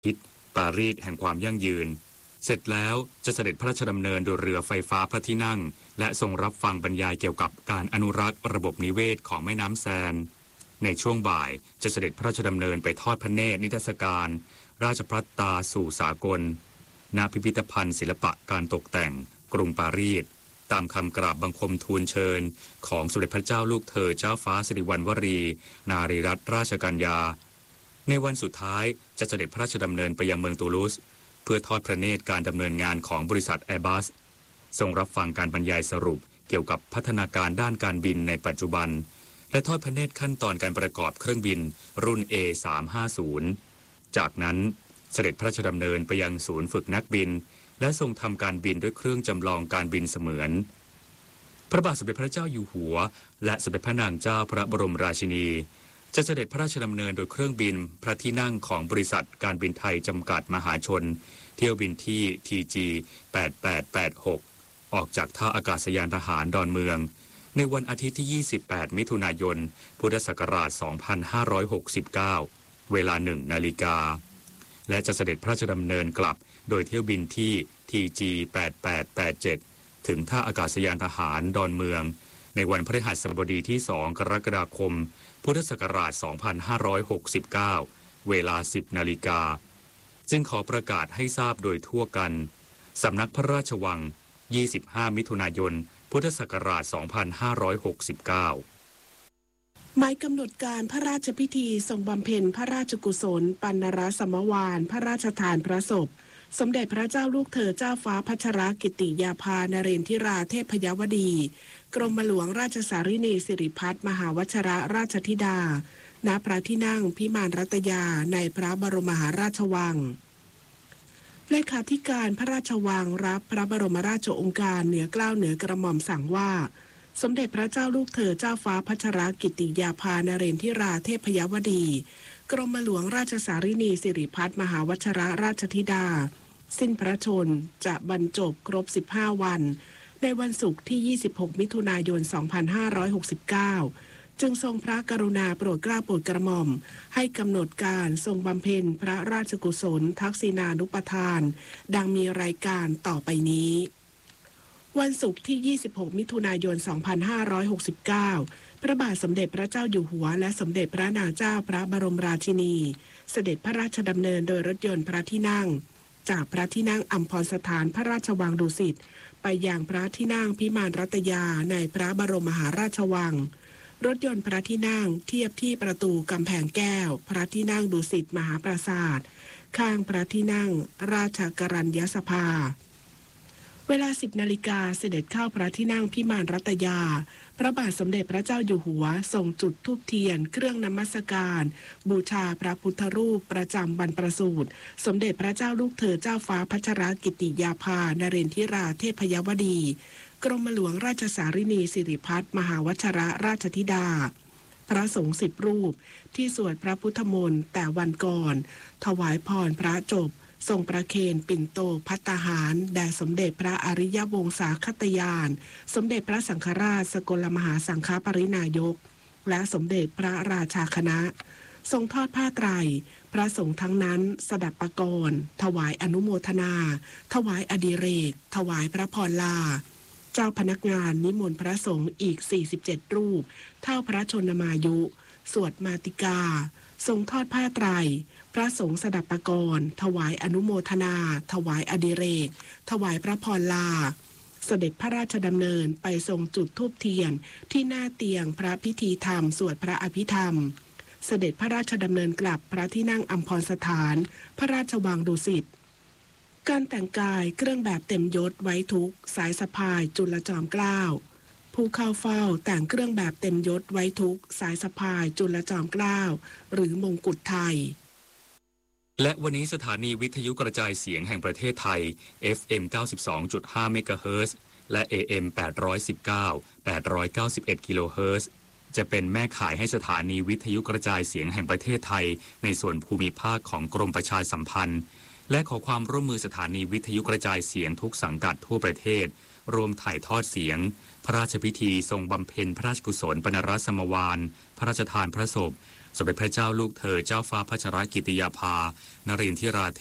ฮิตปารีสแห่งความยั่งยืนเสร็จแล้วจะเสด็จพระราชดำเนินโดยเรือไฟฟ้าพระที่นั่งและทรงรับฟังบรรยายเกี่ยวกับการอนุรักษ์ระบบนิเวศของแม่น้ำแซนในช่วงบ่ายจะเสด็จพระราชดำเนินไปทอดพระเนตรนิทรรศการราชพลัดตาสู่สากลณพิพิธภัณฑ์ศิลปะการตกแต่งกรุงปารีสตามคำกราบบังคมทูลเชิญของสมเด็จพระเจ้าลูกเธอเจ้าฟ้าสิริวัณวรีนารีรัตนราชกัญญาในวันสุดท้ายจะเสด็จพระราชดำเนินไปยังเมืองตูลูสเพื่อทอดพระเนตรการดำเนินงานของบริษัท Airbus ทรงรับฟังการบรรยายสรุปเกี่ยวกับพัฒนาการด้านการบินในปัจจุบันและทอดพระเนตรขั้นตอนการประกอบเครื่องบินรุ่น A350 จากนั้นเสด็จพระราชดำเนินไปยังศูนย์ฝึกนักบินและทรงทำการบินด้วยเครื่องจำลองการบินเสมือนพระบาทสมเด็จพระเจ้าอยู่หัวและสมเด็จพระนางเจ้าพระบรมราชินีจะเสด็จพระราชดำเนินโดยเครื่องบินพระที่นั่งของบริษัทการบินไทยจำกัดมหาชนเที่ยวบินที่ TG 8886ออกจากท่าอากาศยานทหารดอนเมืองในวันอาทิตย์ที่ 28 มิถุนายน พุทธศักราช 2569 เวลา 1 นาฬิกาและจะเสด็จพระราชดำเนินกลับโดยเที่ยวบินที่ TG 8887ถึงท่าอากาศยานทหารดอนเมืองในวันพฤหัสบดีที่ 2 กรกฎาคม พุทธศักราช 2569 เวลา 10 นาฬิกาจึงขอประกาศให้ทราบโดยทั่วกันสำนักพระราชวัง 25 มิถุนายน พุทธศักราช 2569 หมายกำหนดการพระราชพิธีทรงบำเพ็ญพระราชกุศลปัณณรสมวาลพระราชทานพระศพสมเด็จพระเจ้าลูกเธอเจ้าฟ้าพัชรกิติยาภานเรนทิราเทพยวดีกรมหลวงราชสารินีสิริพัฒน์มหาวชรราชธิดาณพระที่นั่งพิมานรัตยาในพระบรมมหาราชวังเลขาธิการพระราชวังรับพระบรมราชโองการเหนือเกล้าเหนือกระหม่อมสั่งว่าสมเด็จพระเจ้าลูกเธอเจ้าฟ้าพัชรกิติยาภานเรนทิราเทพยวดีกรมหลวงราชสารินีสิริพัฒน์มหาวชรราชธิดาสิ้นพระชนจะบรรจบครบ15 วันในวันศุกร์ที่ 26 มิถุนายน 2569 จึงทรงพระกรุณาโปรดเกล้าโปรดกระหม่อมให้กำหนดการทรงบำเพ็ญพระราชกุศลทักษิณานุปทานดังมีรายการต่อไปนี้วันศุกร์ที่ 26 มิถุนายน 2569 พระบาทสมเด็จพระเจ้าอยู่หัวและสมเด็จพระนางเจ้าพระบรมราชินีเสด็จพระราชดำเนินโดยรถยนต์พระที่นั่งจากพระที่นั่งอัมพรสถานพระราชวังดุสิตไปยังพระที่นั่งพิมานรัตยาในพระบรมมหาราชวังรถยนต์พระที่นั่งเทียบที่ประตูกำแพงแก้วพระที่นั่งดุสิตมหาปราสาทข้างพระที่นั่งราชกรัญญสภาเวลา 10 นาฬิกาเสด็จเข้าพระที่นั่งพิมานรัตยาพระบาทสมเด็จพระเจ้าอยู่หัวทรงจุดธูปเทียนเครื่องนมัสการบูชาพระพุทธรูปประจำบรรพสูตรสมเด็จพระเจ้าลูกเธอเจ้าฟ้าพัชรกิติยาภานเรนทิราเทพยวดีกรมหลวงราชสารินีสิริพัฒน์มหาวชรราชธิดาพระสงฆ์10 รูปที่สวดพระพุทธมนต์แต่วันก่อนถวายพรพระจบทรงประเคนปิ่นโตภัตตาหารแด่สมเด็จพระอริยวงศาคตยานสมเด็จพระสังฆราชสกลมหาสังฆปรินายกและสมเด็จพระราชาคณะทรงทอดผ้าไตรพระสงฆ์ทั้งนั้นสดับประกรณ์ถวายอนุโมทนาถวายอดิเรกถวายพระพรลาเจ้าพนักงานนิมนต์พระสงฆ์อีก47 รูปเท่าพระชนมายุสวดมาติกาทรงทอดผ้าไตรพระสงฆ์สดับประกรณ์ถวายอนุโมทนาถวายอดิเรกถวายพระพรลาเสด็จพระราชดำเนินไปทรงจุดธูปเทียนที่หน้าเตียงพระพิธีธรรมสวดพระอภิธรรมเสด็จพระราชดำเนินกลับพระที่นั่งอัมพรสถานพระราชวังดุสิตการแต่งกายเครื่องแบบเต็มยศไว้ทุกสายสะพายจุลจอมเกล้าผู้เข้าเฝ้าแต่งเครื่องแบบเต็มยศไว้ทุกสายสะพายจุลจอมเกล้าหรือมงกุฎไทยและวันนี้สถานีวิทยุกระจายเสียงแห่งประเทศไทย FM 92.5 เมกะเฮิรตซ์และ AM 819 891 กิโลเฮิรตซ์จะเป็นแม่ข่ายให้สถานีวิทยุกระจายเสียงแห่งประเทศไทยในส่วนภูมิภาคของกรมประชาสัมพันธ์และขอความร่วมมือสถานีวิทยุกระจายเสียงทุกสังกัดทั่วประเทศรวมถ่ายทอดเสียงพระราชพิธีทรงบำเพ็ญพระราชกุศลปณรสมวาลพระราชทานพระศพสมเด็จพระเจ้าลูกเธอเจ้าฟ้าพัชรกิติยาภานรินทิราเท